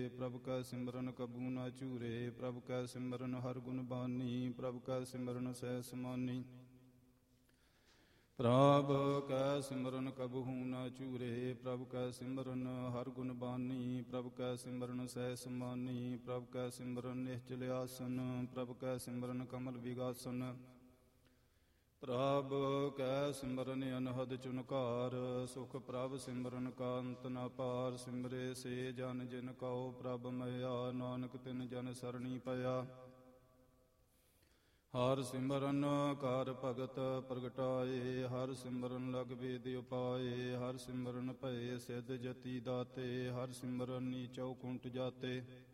ਪ੍ਰਭ ਕੈ ਸਿਮਰਨ ਕਬੂ ਨਾ ਝੂਰੇ। ਪ੍ਰਭ ਕੈ ਸਿਮਰਨ ਹਰ ਗੁਣ ਬਾਨੀ। ਪ੍ਰਭ ਕੈ ਸਿਮਰਨ ਸਹਿ ਸਮਾਨੀ। ਪ੍ਰਭ ਕੈ ਸਿਮਰਨ ਕਬਹੂ ਨਾ ਝੂਰੇ। ਪ੍ਰਭ ਕੈ ਸਿਮਰਨ ਹਰ ਗੁਣ ਬਾਨੀ। ਪ੍ਰਭ ਕੈ ਸਿਮਰਨ ਸਹਿ ਸਮਾਨੀ। ਪ੍ਰਭ ਕੈ ਸਿਮਰਨ ਨਿਹਚਲ ਆਸਨ। ਪ੍ਰਭ ਕੈ ਸਿਮਰਨ ਕਮਲ ਵਿਗਾਸਨ। ਪ੍ਰਭ ਕੈ ਸਿਮਰਨ ਅਨਹਦ ਚੁਨਕਾਰ। ਸੁਖ ਪ੍ਰਭ ਸਿਮਰਨ ਕਾ ਅੰਤ ਨ ਪਾਰ। ਸਿਮਰੇ ਸੇ ਜਨ ਜਿਨ ਕਉ ਪ੍ਰਭ ਮਇਆ। ਨਾਨਕ ਤਿਨ ਜਨ ਸਰਣੀ ਪਿਆ। ਹਰ ਸਿਮਰਨ ਕਰ ਭਗਤ ਪ੍ਰਗਟਾਏ। ਹਰ ਸਿਮਰਨ ਲਗ ਵੇਦ ਉਪਾਏ। ਹਰ ਸਿਮਰਨ ਭਏ ਸਿਧ ਜਤੀ ਦਾਤੇ। ਹਰ ਸਿਮਰਨ ਨੀਚਉ ਕੁੰਟ ਜਾਤੇ।